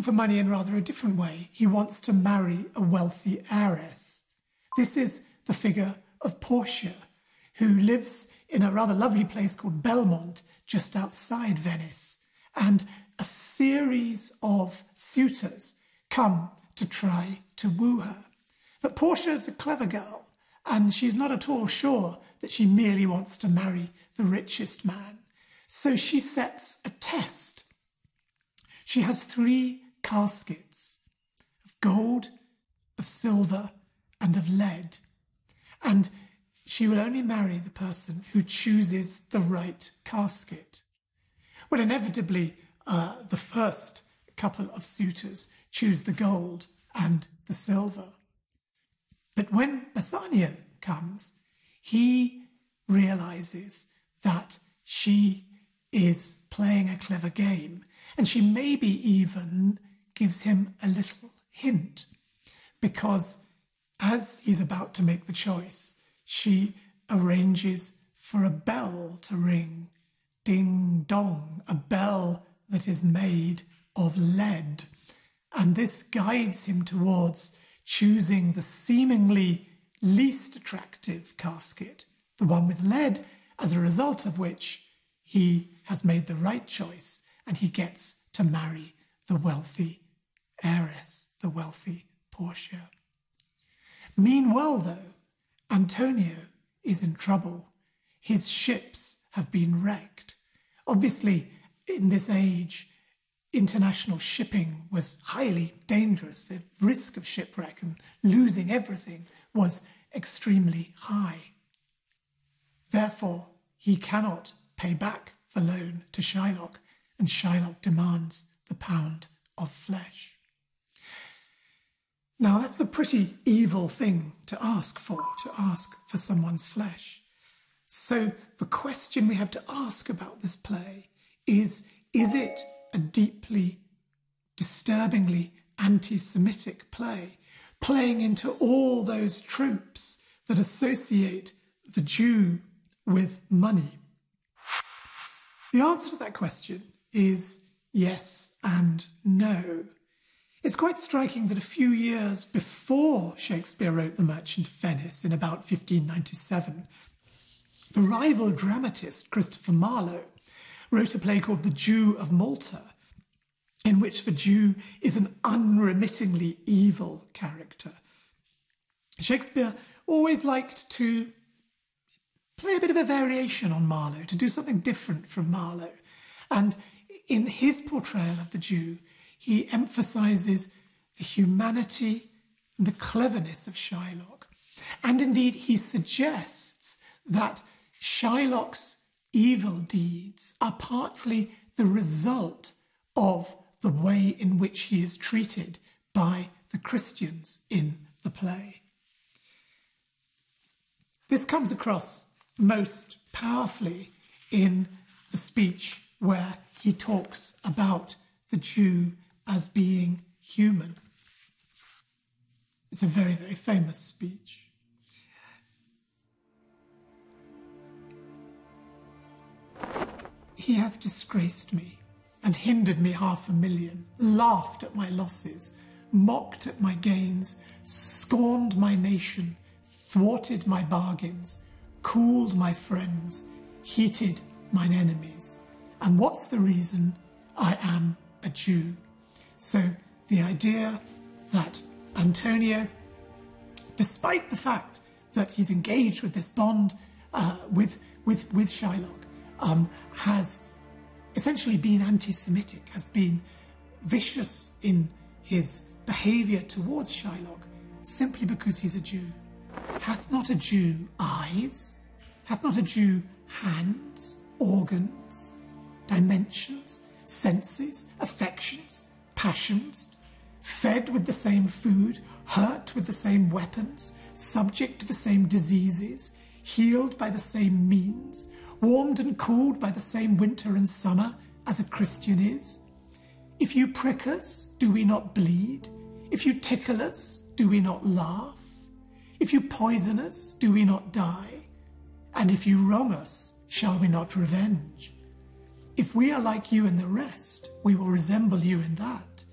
looking for money in rather a different way. He wants to marry a wealthy heiress. This is the figure of Portia, who lives in a rather lovely place called Belmont, just outside Venice. And a series of suitors come to try to woo her. But Portia is a clever girl, and she's not at all sure that she merely wants to marry the richest man. So she sets a test. She has 3 caskets of gold, of silver, and of lead. And she will only marry the person who chooses the right casket. Well, inevitably, the first couple of suitors choose the gold and the silver. But when Bassanio comes, he realizes that she is playing a clever game, and she maybe even gives him a little hint, because as he's about to make the choice, she arranges for a bell to ring. Ding dong, a bell that is made of lead. And this guides him towards choosing the seemingly least attractive casket, the one with lead, as a result of which he has made the right choice and he gets to marry the wealthy heiress, the wealthy Portia. Meanwhile, though, Antonio is in trouble. His ships have been wrecked. Obviously, in this age, international shipping was highly dangerous. The risk of shipwreck and losing everything was extremely high. Therefore, he cannot pay back the loan to Shylock, and Shylock demands the pound of flesh. Now, that's a pretty evil thing to ask for someone's flesh. So the question we have to ask about this play is it a deeply, disturbingly anti-Semitic play, playing into all those tropes that associate the Jew with money? The answer to that question is yes and no. It's quite striking that a few years before Shakespeare wrote The Merchant of Venice, in about 1597, the rival dramatist Christopher Marlowe wrote a play called The Jew of Malta, in which the Jew is an unremittingly evil character. Shakespeare always liked to play a bit of a variation on Marlowe, to do something different from Marlowe. And in his portrayal of the Jew, he emphasises the humanity and the cleverness of Shylock. And indeed, he suggests that Shylock's evil deeds are partly the result of the way in which he is treated by the Christians in the play. This comes across most powerfully in the speech where he talks about the Jew as being human. It's a very, very famous speech. He hath disgraced me, and hindered me 500,000, laughed at my losses, mocked at my gains, scorned my nation, thwarted my bargains, cooled my friends, heated mine enemies. And what's the reason? I am a Jew. So the idea that Antonio, despite the fact that he's engaged with this bond with Shylock, has essentially been anti-Semitic, has been vicious in his behaviour towards Shylock, simply because he's a Jew. Hath not a Jew eyes? Hath not a Jew hands, organs, dimensions, senses, affections, passions, fed with the same food, hurt with the same weapons, subject to the same diseases, healed by the same means, warmed and cooled by the same winter and summer as a Christian is? If you prick us, do we not bleed? If you tickle us, do we not laugh? If you poison us, do we not die? And if you wrong us, shall we not revenge? If we are like you in the rest, we will resemble you in that,